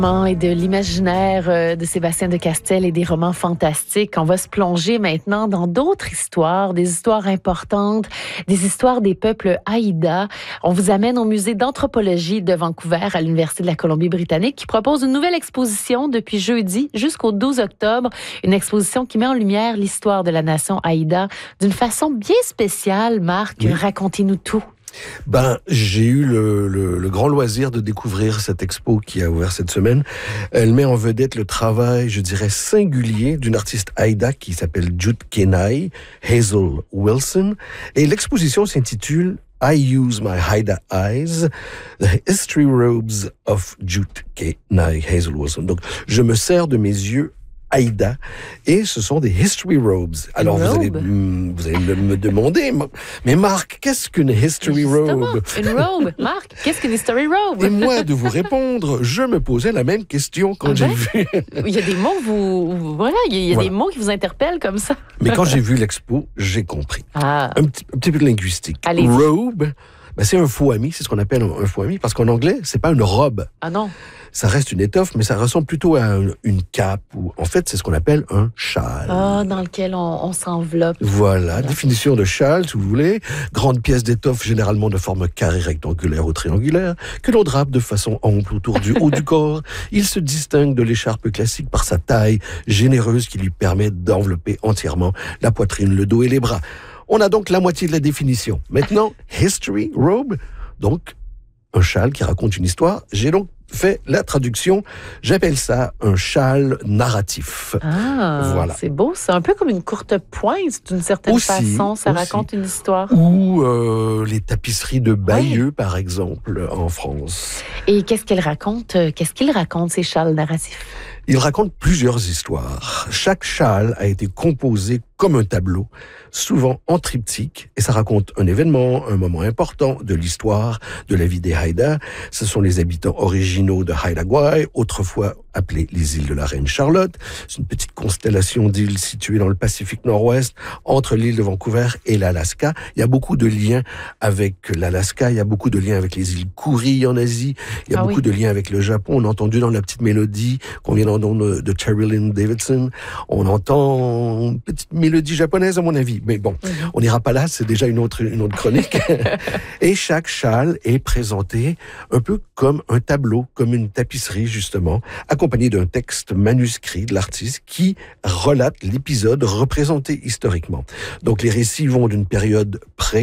Et de l'imaginaire de Sébastien de Castel et des romans fantastiques. On va se plonger maintenant dans d'autres histoires, des histoires importantes, des histoires des peuples Haïda. On vous amène au musée d'anthropologie de Vancouver à l'Université de la Colombie-Britannique qui propose une nouvelle exposition depuis jeudi jusqu'au 12 octobre. Une exposition qui met en lumière l'histoire de la nation Haïda d'une façon bien spéciale. Marc, oui. Racontez-nous tout. J'ai eu le grand loisir de découvrir cette expo qui a ouvert cette semaine. Elle met en vedette le travail, je dirais, singulier d'une artiste Haïda qui s'appelle Jut Kenai, Hazel Wilson. Et l'exposition s'intitule I Use My Haïda Eyes, The History Robes of Jut Kenai, Hazel Wilson. Donc, je me sers de mes yeux Haïda, et ce sont des history robes. Alors vous allez me demander, mais Marc, qu'est-ce qu'une history robe? Une robe, Marc, qu'est-ce qu'une history robe? Et moi, de vous répondre, je me posais la même question quand j'ai vu. Il y a des mots, il y a des mots qui vous interpellent comme ça. Mais quand j'ai vu l'expo, j'ai compris. Un petit peu de linguistique. Allez-y. Robe, c'est un faux ami, c'est ce qu'on appelle un faux ami, parce qu'en anglais, c'est pas une robe. Ah non. Ça reste une étoffe, mais ça ressemble plutôt à une cape, ou en fait, c'est ce qu'on appelle un châle. Dans lequel on s'enveloppe. Voilà, définition de châle, si vous voulez. Grande pièce d'étoffe, généralement de forme carrée, rectangulaire ou triangulaire, que l'on drape de façon ample autour du haut du corps. Il se distingue de l'écharpe classique par sa taille généreuse qui lui permet d'envelopper entièrement la poitrine, le dos et les bras. On a donc la moitié de la définition. Maintenant, history robe, donc un châle qui raconte une histoire. J'ai donc fait la traduction. J'appelle ça un châle narratif. Voilà. C'est beau. C'est un peu comme une courte pointe, d'une certaine façon. Ça raconte une histoire. Ou les tapisseries de Bayeux, par exemple, en France. Et qu'est-ce qu'elle raconte? Qu'est-ce qu'ils racontent, ces châles narratifs? Il raconte plusieurs histoires. Chaque châle a été composé comme un tableau, souvent en triptyque, et ça raconte un événement, un moment important de l'histoire, de la vie des Haïda. Ce sont les habitants originaux de Haida Gwaii, autrefois appelées les îles de la Reine Charlotte. C'est une petite constellation d'îles situées dans le Pacifique Nord-Ouest, entre l'île de Vancouver et l'Alaska. Il y a beaucoup de liens avec l'Alaska, il y a beaucoup de liens avec les îles Kouri en Asie, il y a beaucoup de liens avec le Japon. On a entendu dans la petite mélodie qu'on vient d'entendre de Terry Lynn Davidson, on entend une petite mélodie japonaise à mon avis. Mais bon, on n'ira pas là, c'est déjà une autre chronique. Et chaque châle est présenté un peu comme un tableau, comme une tapisserie justement, accompagné d'un texte manuscrit de l'artiste qui relate l'épisode représenté historiquement. Donc les récits vont d'une période